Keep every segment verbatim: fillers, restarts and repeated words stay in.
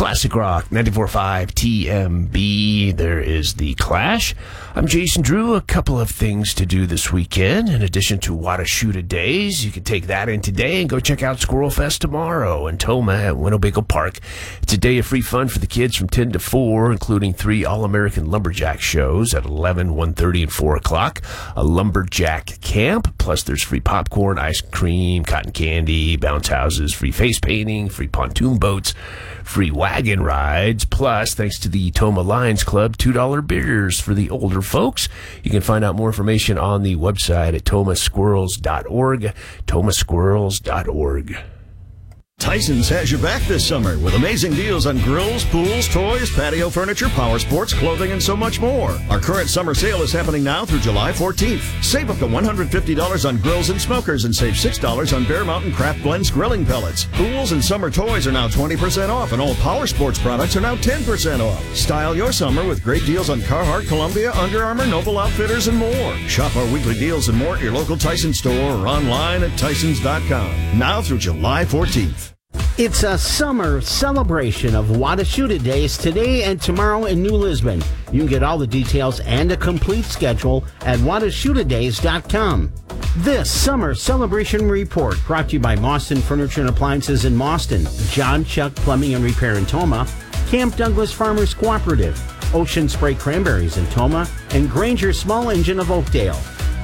Classic Rock, ninety-four point five T M B. There is The Clash. I'm Jason Drew. A couple of things to do this weekend. In addition to Wada-Shoota Days, you can take that in today and go check out Squirrel Fest tomorrow in Toma at Winnebago Park. It's a day of free fun for the kids from ten to four, including three All-American Lumberjack shows at eleven, one thirty, and four o'clock. A Lumberjack camp, plus there's free popcorn, ice cream, cotton candy, bounce houses, free face painting, free pontoon boats, free wagon rides, plus, thanks to the Toma Lions Club, two dollar beers for the older folks. You can find out more information on the website at toma squirrels dot org, toma squirrels dot org. Tyson's has your back this summer with amazing deals on grills, pools, toys, patio furniture, power sports, clothing, and so much more. Our current summer sale is happening now through July fourteenth. Save up to one hundred fifty dollars on grills and smokers and save six dollars on Bear Mountain Craft Blends grilling pellets. Pools and summer toys are now twenty percent off, and all power sports products are now ten percent off. Style your summer with great deals on Carhartt, Columbia, Under Armour, Noble Outfitters, and more. Shop our weekly deals and more at your local Tyson store or online at tysons dot com. Now through July fourteenth. It's a summer celebration of Wada-Shoota Days today and tomorrow in New Lisbon. You can get all the details and a complete schedule at wada shoota days dot com. This summer celebration report brought to you by Mauston Furniture and Appliances in Mauston, John Chuck Plumbing and Repair in Toma, Camp Douglas Farmers Cooperative, Ocean Spray Cranberries in Toma, and Granger Small Engine of Oakdale.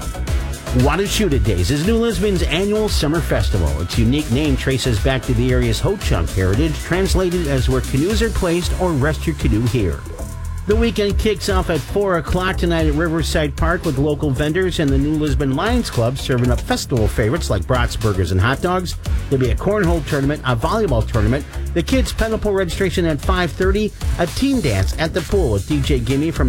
Wada-Shoota Days is New Lisbon's annual summer festival. Its unique name traces back to the area's Ho-Chunk heritage, translated as where canoes are placed or rest your canoe here. The weekend kicks off at four o'clock tonight at Riverside Park with local vendors and the New Lisbon Lions Club serving up festival favorites like brats, burgers, and hot dogs. There'll be a cornhole tournament, a volleyball tournament, the kids' pedal pool registration at five thirty, a teen dance at the pool with D J Gimme from